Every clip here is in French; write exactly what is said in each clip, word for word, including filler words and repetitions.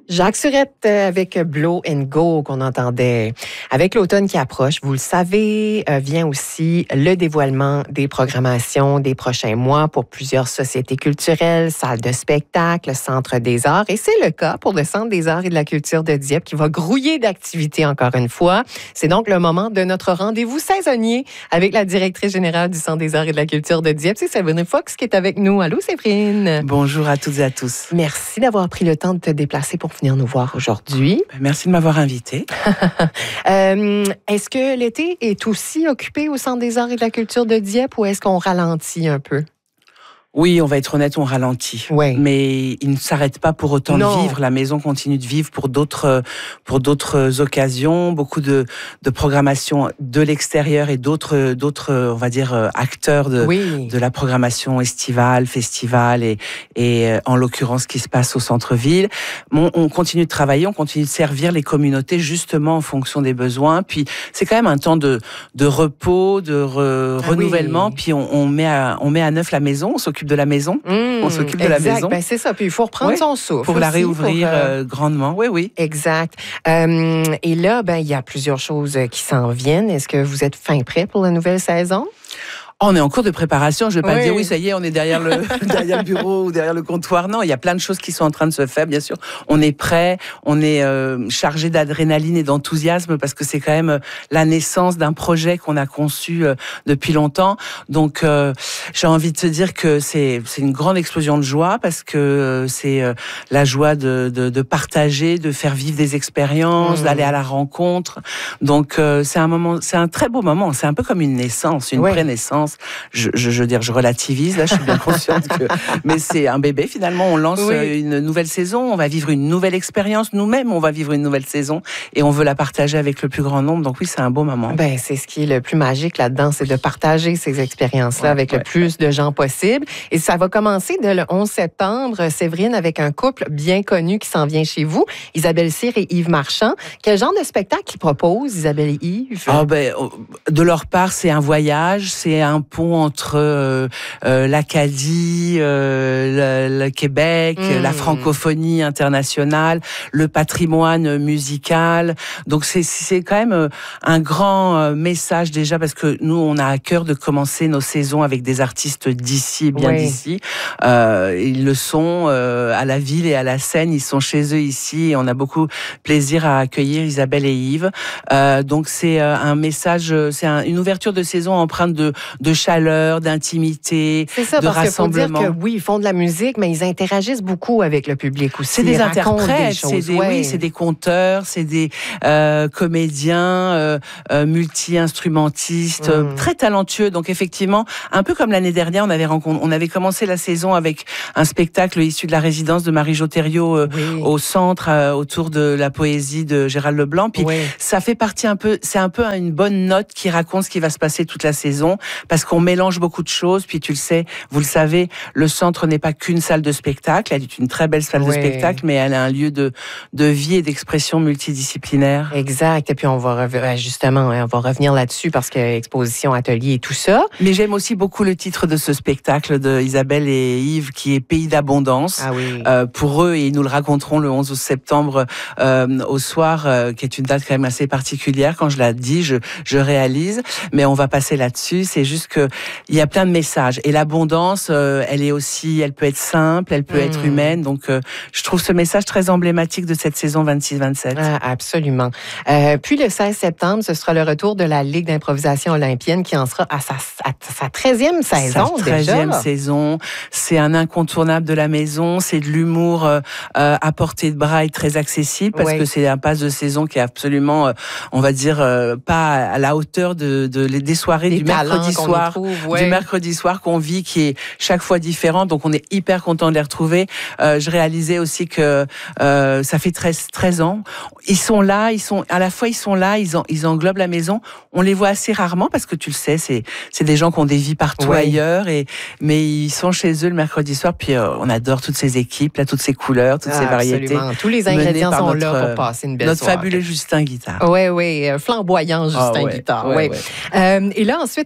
Jacques Surette avec Blow and Go qu'on entendait. Avec l'automne qui approche, vous le savez, euh, vient aussi le dévoilement des programmations des prochains mois pour plusieurs sociétés culturelles, salles de spectacle, centres des arts. Et c'est le cas pour le Centre des arts et de la culture de Dieppe qui va grouiller d'activités encore une fois. C'est donc le moment de notre rendez-vous saisonnier avec la directrice générale du Centre des arts et de la culture de Dieppe. C'est Séverine Fox qui est avec nous. Allô, Séverine. Bonjour à toutes et à tous. Merci d'avoir pris le temps de te déplacer pour venir nous voir aujourd'hui. Merci de m'avoir invité. euh, est-ce que l'été est aussi occupé au Centre des arts et de la culture de Dieppe ou est-ce qu'on ralentit un peu? Oui, on va être honnête, on ralentit. Ouais. Mais il ne s'arrête pas pour autant non. de vivre. La maison continue de vivre pour d'autres, pour d'autres occasions. Beaucoup de, de programmation de l'extérieur et d'autres, d'autres, on va dire, acteurs de, oui. de la programmation estivale, festival et, et en l'occurrence, ce qui se passe au centre-ville. On, on continue de travailler, on continue de servir les communautés justement en fonction des besoins. Puis c'est quand même un temps de, de repos, de re, ah renouvellement. Oui. Puis on, on met à, on met à neuf la maison, on s'occupe de la maison. Mmh, on s'occupe de exact. la maison. Ben, c'est ça. Puis il faut reprendre oui, son souffle. Pour aussi, la réouvrir pour, euh... euh, grandement. Oui, oui. Exact. Euh, et là, ben, il y a plusieurs choses qui s'en viennent. Est-ce que vous êtes fin prêt pour la nouvelle saison? Oh, on est en cours de préparation. Je ne vais pas oui. dire oui, ça y est, on est derrière le, derrière le bureau ou derrière le comptoir. Non, il y a plein de choses qui sont en train de se faire, bien sûr. On est prêt, on est euh, chargé d'adrénaline et d'enthousiasme parce que c'est quand même la naissance d'un projet qu'on a conçu euh, depuis longtemps. Donc, euh, j'ai envie de te dire que c'est, c'est une grande explosion de joie parce que euh, c'est euh, la joie de, de, de partager, de faire vivre des expériences, mmh. d'aller à la rencontre. Donc, euh, c'est un moment, c'est un très beau moment. C'est un peu comme une naissance, une oui. pré-naissance. Je, je, je veux dire, je relativise, là, je suis bien consciente que... Mais c'est un bébé, finalement, on lance oui. une nouvelle saison, on va vivre une nouvelle expérience, nous-mêmes, on va vivre une nouvelle saison, et on veut la partager avec le plus grand nombre, donc oui, c'est un beau moment. Ben, c'est ce qui est le plus magique là-dedans, c'est de partager ces expériences-là ouais, avec ouais, le plus ouais. de gens possible, et ça va commencer dès le onze septembre, Séverine, avec un couple bien connu qui s'en vient chez vous, Isabelle Cyr et Yves Marchand. Quel genre de spectacle ils proposent, Isabelle et Yves? Oh, ben, de leur part, c'est un voyage, c'est un un pont entre euh, euh, l'Acadie, euh, le, le Québec, mmh. la francophonie internationale, le patrimoine musical. Donc c'est, c'est quand même un grand message déjà parce que nous, on a à cœur de commencer nos saisons avec des artistes d'ici, bien oui. d'ici. Euh, ils le sont euh, à la ville et à la scène, ils sont chez eux ici et on a beaucoup plaisir à accueillir Isabelle et Yves. Euh, donc c'est un message, c'est un, une ouverture de saison empreinte de de chaleur, d'intimité, c'est ça, de parce rassemblement. Qu'il faut dire que oui, ils font de la musique, mais ils interagissent beaucoup avec le public aussi. C'est des interprètes, des choses, c'est des, ouais. oui, c'est des conteurs, c'est des euh, comédiens, euh, euh, multi-instrumentistes, mm. très talentueux. Donc effectivement, un peu comme l'année dernière, on avait rencontré, on avait commencé la saison avec un spectacle issu de la résidence de Marie-Jo Thériault euh, oui. au centre, euh, autour de la poésie de Gérald Leblanc. Puis oui. ça fait partie un peu, c'est un peu une bonne note qui raconte ce qui va se passer toute la saison. Parce qu'on mélange beaucoup de choses, puis tu le sais, vous le savez, le centre n'est pas qu'une salle de spectacle, elle est une très belle salle oui. de spectacle, mais elle est un lieu de, de vie et d'expression multidisciplinaire. Exact, et puis on va rev- justement, on va revenir là-dessus parce que exposition, atelier et tout ça. Mais j'aime aussi beaucoup le titre de ce spectacle de Isabelle et Yves, qui est Pays d'abondance. Ah oui. Euh, pour eux, et ils nous le raconteront le onze septembre euh, au soir, euh, qui est une date quand même assez particulière. Quand je la dis, je, je réalise, mais on va passer là-dessus. C'est juste que il y a plein de messages et l'abondance, euh, elle est aussi, elle peut être simple, elle peut mmh. être humaine. Donc, euh, je trouve ce message très emblématique de cette saison vingt-six vingt-sept. Ah, absolument. Euh, puis le seize septembre, ce sera le retour de la Ligue d'improvisation olympienne qui en sera à sa, à sa treizième saison sa treizième saison. C'est un incontournable de la maison. C'est de l'humour euh, à portée de bras et très accessible parce oui. que c'est un passe de saison qui est absolument, euh, on va dire, euh, pas à la hauteur de, de des soirées des du mercredi soir, trouve, ouais. du mercredi soir qu'on vit, qui est chaque fois différent. Donc on est hyper content de les retrouver. Euh, je réalisais aussi que euh, ça fait treize, treize ans. Ils sont là, ils sont à la fois ils sont là, ils, en, ils englobent la maison. On les voit assez rarement parce que tu le sais, c'est c'est des gens qui ont des vies partout ouais. ailleurs, et mais ils sont chez eux le mercredi soir. Puis euh, on adore toutes ces équipes, là, toutes ces couleurs, toutes ah, ces variétés. Absolument. Tous les ingrédients sont notre, là pour passer une belle notre soirée. Notre fabuleux Justin Guitare. Oui, oui, flamboyant Justin ah, ouais, Guitare. Ouais, oui. ouais. Euh, et là ensuite le vingt-quatre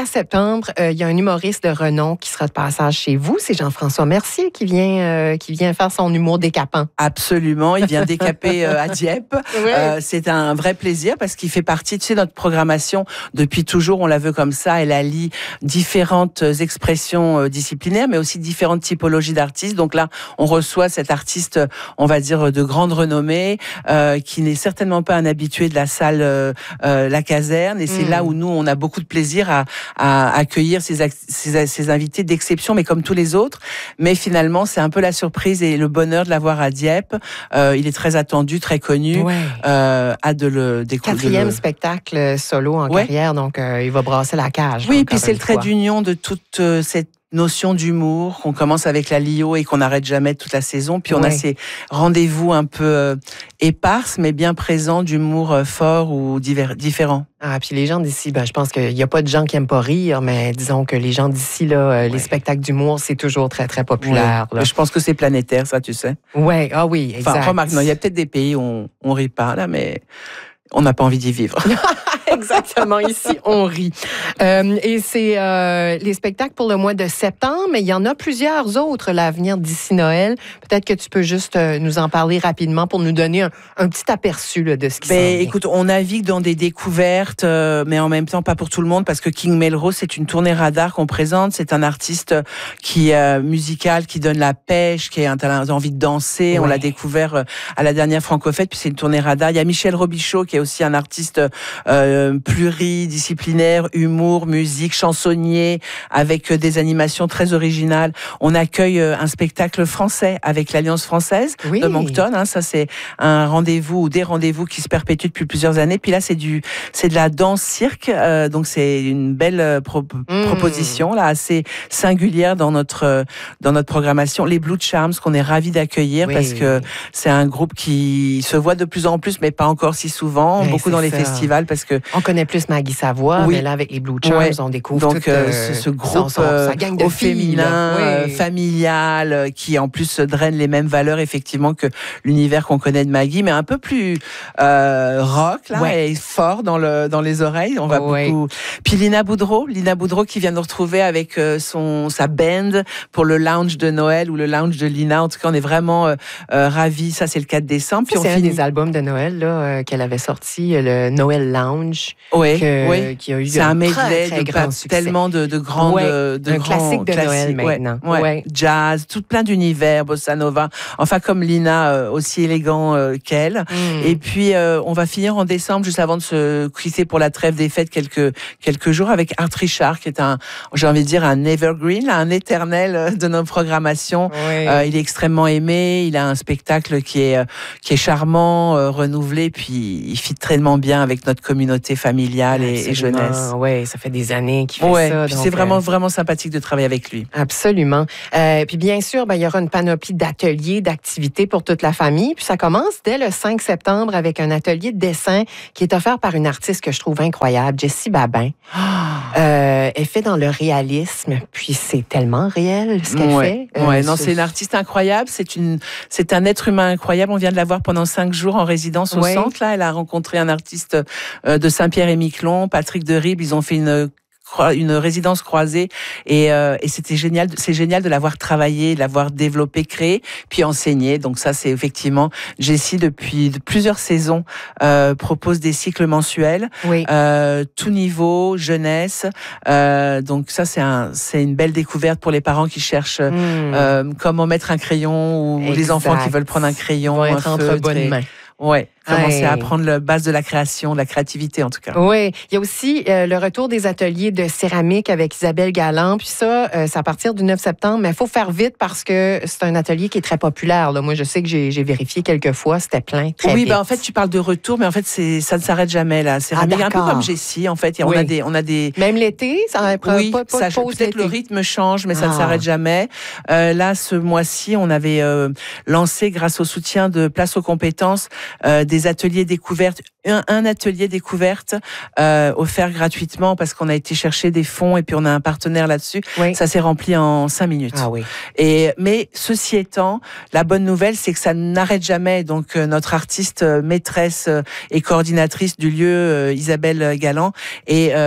septembre, il euh, y a un humoriste de renom qui sera de passage chez vous. C'est Jean-François Mercier qui vient, euh, qui vient faire son humour décapant. Absolument. Il vient décaper euh, à Dieppe. Oui. Euh, c'est un vrai plaisir parce qu'il fait partie de tu sais, notre programmation depuis toujours. On la veut comme ça. Elle allie différentes expressions euh, disciplinaires, mais aussi différentes typologies d'artistes. Donc là, on reçoit cet artiste, on va dire, de grande renommée, euh, qui n'est certainement pas un habitué de la salle euh, euh, La Caserne. Et c'est mmh. là où nous, on a beaucoup de plaisir à, à accueillir ces, ces, ces invités d'exception, mais comme tous les autres. Mais finalement, c'est un peu la surprise et le bonheur de l'avoir à Dieppe. Euh, il est très attendu, très connu. Ouais. Euh, hâte de le découvrir. Quatrième le... spectacle solo en ouais. carrière, donc euh, il va brasser la cage. Oui, puis c'est le trait d'union de toute euh, cette notion d'humour, qu'on commence avec la Lio et qu'on n'arrête jamais toute la saison. Puis on ouais. a ces rendez-vous un peu euh, éparses, mais bien présents, d'humour euh, fort ou divers, différent. Ah, puis les gens d'ici, ben, je pense qu'il n'y a pas de gens qui n'aiment pas rire, mais disons que les gens d'ici, là, euh, ouais. les spectacles d'humour, c'est toujours très, très populaire. Ouais. Je pense que c'est planétaire, ça, tu sais. Oui, ah oui, exact. Enfin, remarque, non, il y a peut-être des pays où on, on rit pas, là, mais on n'a pas envie d'y vivre. Exactement, ici, on rit. Euh, et c'est euh, les spectacles pour le mois de septembre, mais il y en a plusieurs autres là, à venir d'ici Noël. Peut-être que tu peux juste euh, nous en parler rapidement pour nous donner un, un petit aperçu là, de ce qui ben, s'en vient. Écoute, on navigue dans des découvertes, euh, mais en même temps pas pour tout le monde, parce que King Melrose, c'est une tournée radar qu'on présente. C'est un artiste qui euh, musical, qui donne la pêche, qui a envie de danser. Ouais. On l'a découvert à la dernière Francofête, puis c'est une tournée radar. Il y a Michel Robichaud, qui est aussi un artiste euh, pluridisciplinaire, humour, musique, chansonnier, avec des animations très originales. On accueille un spectacle français avec l'Alliance française oui. de Moncton. Hein, ça, c'est un rendez-vous ou des rendez-vous qui se perpétuent depuis plusieurs années. Puis là, c'est du, c'est de la danse cirque. Euh, donc c'est une belle pro- mmh. proposition là, assez singulière dans notre dans notre programmation. Les Blue Charms qu'on est ravis d'accueillir oui. parce que c'est un groupe qui se voit de plus en plus, mais pas encore si souvent. Oui, beaucoup dans les ça. festivals parce que on connaît plus Maggie Savoie, oui. mais là, avec les Blue Charms, ouais. on découvre donc, tout, euh, ce, ce groupe son, son, sa gang de au filles, féminin, oui. euh, familial, euh, qui en plus draine les mêmes valeurs, effectivement, que l'univers qu'on connaît de Maggie, mais un peu plus euh, rock, là, ouais. et fort dans, le, dans les oreilles. On va ouais. beaucoup... Puis Lina Boudreau, Lina Boudreau qui vient nous retrouver avec euh, son, sa band pour le lounge de Noël ou le lounge de Lina. En tout cas, on est vraiment euh, euh, ravis. Ça, c'est le quatre décembre. Puis c'est on un finit... des albums de Noël là, euh, qu'elle avait sorti, le Noël Lounge. Oui, que, oui. qui a eu c'est un medley très, très de grand tellement de, de grandes, ouais, de un grands classique de Noël maintenant. Ouais, ouais. Jazz, tout plein d'univers, bossa nova. Enfin, comme Lina, euh, aussi élégant euh, qu'elle. Mm. Et puis, euh, on va finir en décembre, juste avant de se quitter pour la trêve des fêtes, quelques quelques jours avec Art Richard, qui est un, j'ai envie de dire, un evergreen, un éternel de nos programmations. Oui. Euh, il est extrêmement aimé. Il a un spectacle qui est qui est charmant, euh, renouvelé, puis il fit tellement bien avec notre communauté familiale et, et jeunesse. Oui, ça fait des années qu'il fait ouais, ça. Puis c'est vraiment, euh... vraiment sympathique de travailler avec lui. Absolument. Euh, puis bien sûr, ben, il y aura une panoplie d'ateliers, d'activités pour toute la famille. Puis ça commence dès le cinq septembre avec un atelier de dessin qui est offert par une artiste que je trouve incroyable, Jessie Babin. Oh. Euh, elle fait dans le réalisme, puis c'est tellement réel ce qu'elle ouais. fait. Euh, ouais, non, c'est une artiste incroyable. C'est une, c'est un être humain incroyable. On vient de la voir pendant cinq jours en résidence au ouais. centre. Là, elle a rencontré un artiste de Saint-Pierre-et-Miquelon, Patrick Derib. Ils ont fait une une résidence croisée et, euh, et c'était génial, c'est génial de l'avoir travaillé, de l'avoir développé, créé, puis enseigné. Donc ça, c'est effectivement, Jessie, depuis plusieurs saisons, euh, propose des cycles mensuels, oui. euh, tout niveau, jeunesse. Euh, donc ça, c'est un, c'est une belle découverte pour les parents qui cherchent mmh. euh, comment mettre un crayon ou exact. Les enfants qui veulent prendre un crayon, vont un être entre bonnes et... mains. Ouais, commencer ouais. à apprendre la base de la création, de la créativité en tout cas. Oui, il y a aussi euh, le retour des ateliers de céramique avec Isabelle Galland. Puis ça, euh, c'est à partir du neuf septembre, mais il faut faire vite parce que c'est un atelier qui est très populaire. Là. Moi, je sais que j'ai, j'ai vérifié quelques fois, c'était plein, très Oui, vite. ben en fait, tu parles de retour, mais en fait, c'est, ça ne s'arrête jamais là. Céramique, ah, un peu comme Jessie, en fait. Oui. On a des, on a des. Même l'été, ça prend oui, pas, pas ça, de pause peut-être l'été. Le rythme change, mais ça ah. ne s'arrête jamais. Euh, là, ce mois-ci, on avait euh, lancé, grâce au soutien de Place aux compétences, euh, des ateliers découverte, un, un atelier découverte euh, offert gratuitement parce qu'on a été chercher des fonds et puis on a un partenaire là-dessus. Oui. Ça s'est rempli en cinq minutes. Ah oui. Et mais ceci étant, la bonne nouvelle, c'est que ça n'arrête jamais. Donc euh, notre artiste euh, maîtresse euh, et coordinatrice du lieu, euh, Isabelle Galland, est euh,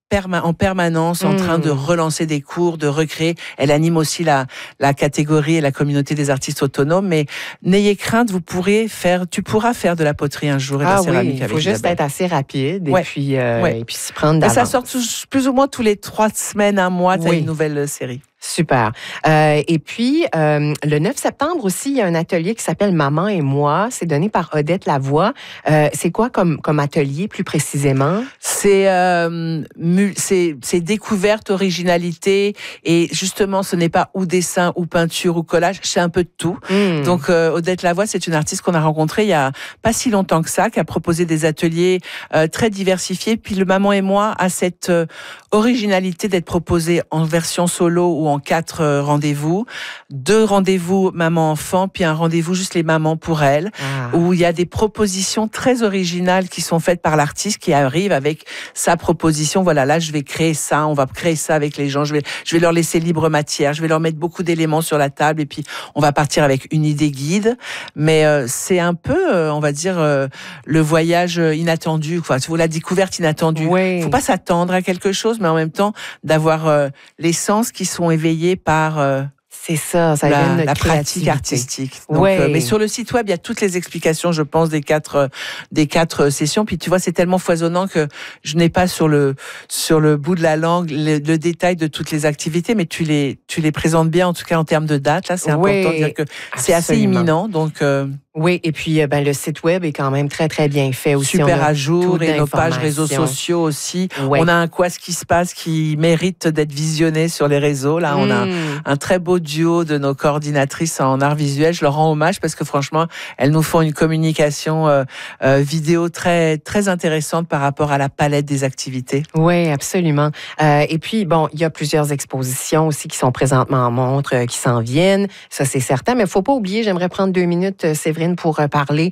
perma- en permanence en Mmh. train de relancer des cours, de recréer. Elle anime aussi la, la catégorie et la communauté des artistes autonomes. Mais n'ayez crainte, vous pourrez faire, tu pourras faire de la poterie un jour et de la Ah céramique oui, il avec faut juste Isabelle. être assez rapide et Ouais. puis, euh, Ouais. et puis s'y prendre Ben, d'avance. ça sort tous- plus ou moins tous les trois semaines, un mois, tu as Oui. une nouvelle euh, série. Super. Euh, et puis, euh, le neuf septembre aussi, il y a un atelier qui s'appelle Maman et moi. C'est donné par Odette Lavoie. Euh, c'est quoi comme, comme atelier, plus précisément? C'est euh, mu- c'est c'est découverte, originalité, et justement, ce n'est pas ou dessin, ou peinture, ou collage, c'est un peu de tout. Mmh. Donc, euh, Odette Lavoie, c'est une artiste qu'on a rencontrée il y a pas si longtemps que ça, qui a proposé des ateliers euh, très diversifiés. Puis le Maman et moi a cette euh, originalité d'être proposé en version solo ou en quatre euh, rendez-vous, deux rendez-vous maman-enfant, puis un rendez-vous juste les mamans pour elles, Ah. où il y a des propositions très originales qui sont faites par l'artiste qui arrive avec sa proposition. Voilà, là, je vais créer ça, on va créer ça avec les gens, je vais, je vais leur laisser libre matière, je vais leur mettre beaucoup d'éléments sur la table et puis on va partir avec une idée guide. Mais euh, c'est un peu, euh, on va dire, euh, le voyage inattendu, quoi. C'est la découverte inattendue. Oui. Faut pas s'attendre à quelque chose, mais en même temps, d'avoir euh, les sens qui sont éveillés par... euh, C'est ça, ça la, éveille notre la pratique créativité. artistique. Donc, Ouais. euh, mais sur le site web, il y a toutes les explications, je pense, des quatre euh, des quatre sessions. Puis tu vois, c'est tellement foisonnant que je n'ai pas sur le sur le bout de la langue le, le détail de toutes les activités, mais tu les tu les présentes bien, en tout cas en termes de date. Là, c'est Oui, important de dire que c'est assez absolument. imminent. Donc euh, Oui, et puis euh, ben, le site web est quand même très, très bien fait aussi. super On a à jour tout et nos pages d'informations. réseaux sociaux aussi. Ouais. On a un quoi ce qui se passe qui mérite d'être visionné sur les réseaux. Là, on a Mmh. un très beau duo de nos coordinatrices en art visuel. Je leur rends hommage parce que franchement, elles nous font une communication euh, euh, vidéo très très intéressante par rapport à la palette des activités. Oui, absolument. Euh, et puis, bon, il y a plusieurs expositions aussi qui sont présentement en montre, euh, qui s'en viennent. Ça, c'est certain. Mais il ne faut pas oublier, j'aimerais prendre deux minutes, euh, Séverine, pour euh, parler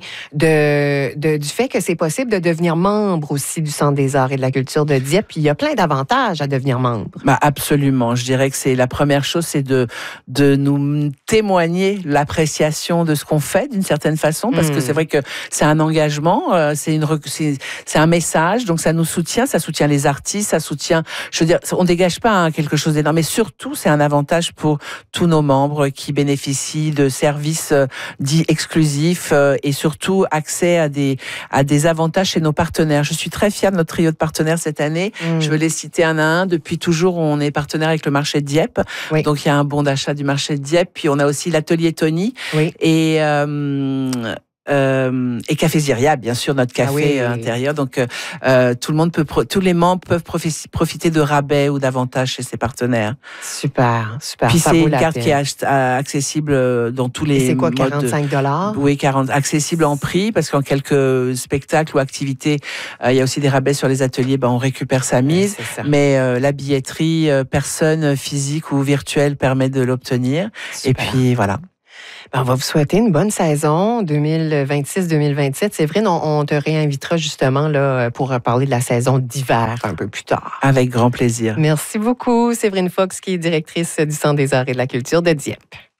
de, de, du fait que c'est possible de devenir membre aussi du Centre des arts et de la culture de Dieppe. Puis il y a plein d'avantages à devenir membre. Bah absolument. Je dirais que c'est la première chose, c'est de de nous témoigner l'appréciation de ce qu'on fait d'une certaine façon, parce Mm. que c'est vrai que c'est un engagement, euh, c'est une rec- c'est c'est un message, donc ça nous soutient, ça soutient les artistes, ça soutient. Je veux dire, on dégage pas hein, quelque chose d'énorme, mais surtout c'est un avantage pour tous nos membres qui bénéficient de services euh, dits exclusifs euh, et surtout accès à des à des avantages chez nos partenaires. Je suis très fière de notre trio de partenaires cette année. Mm. Je veux les citer un à un. Depuis toujours, on est partenaire avec le marché de Dieppe. Oui. Donc, il y a un bon d'achat du marché de Dieppe. Puis, on a aussi l'atelier Tony Oui. et, euh, euh, et Café Ziria, bien sûr, notre café Ah oui. euh, intérieur. Donc, euh, euh, tout le monde peut, pro- tous les membres peuvent profi- profiter de rabais ou d'avantages chez ses partenaires. Super, super. Puis, ça c'est vaut une la carte peine. qui est ach- euh, accessible euh, dans tous les Et c'est quoi, modes de- quarante-cinq dollars? Oui, quarante, accessible en prix, parce qu'en quelques spectacles ou activités, euh, il y a aussi des rabais sur les ateliers, ben, on récupère sa mise. C'est ça. Mais euh, la billetterie, euh, personne physique ou virtuelle permet de l'obtenir. Et Super. puis voilà. Ben, on va vous souhaiter une bonne saison deux mille vingt-six deux mille vingt-sept. Séverine, on, on te réinvitera justement là, pour parler de la saison d'hiver un peu plus tard. Avec grand plaisir. Merci beaucoup, Séverine Fox, qui est directrice du Centre des arts et de la culture de Dieppe.